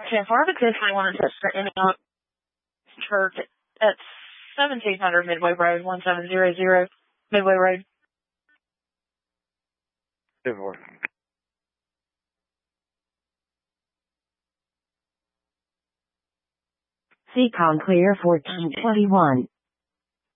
10 Farmington, I wanted to start in church at 1700 Midway Road, 1700 Midway Road. 2-4. Seacon clear 1421.